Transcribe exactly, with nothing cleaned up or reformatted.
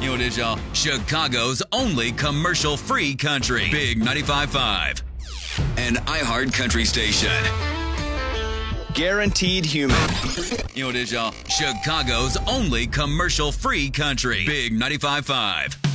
You know what it is, y'all? Chicago's only commercial-free country. Big ninety-five point five. An iHeart country station. Guaranteed human. You know what it is, y'all? Chicago's only commercial-free country. Big ninety-five point five.